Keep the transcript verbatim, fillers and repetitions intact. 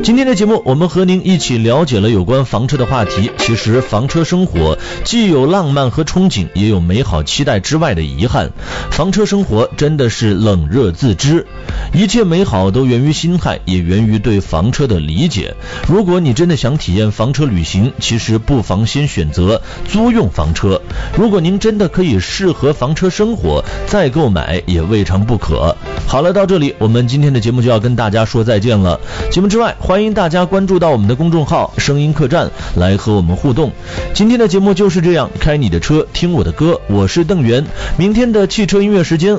今天的节目我们和您一起了解了有关房车的话题。其实房车生活既有浪漫和憧憬，也有美好期待之外的遗憾。房车生活真的是冷热自知，一切美好都源于心态，也源于对房车的理解。如果你真的想体验房车旅行，其实不妨先选择租用房车。如果您真的可以适合房车生活，再购买也未尝不可。好了，到这里我们今天的节目就要跟大家说再见了。节目之外，欢迎大家关注到我们的公众号声音客栈来和我们互动。今天的节目就是这样，开你的车听我的歌，我是邓源。明天的汽车音乐时间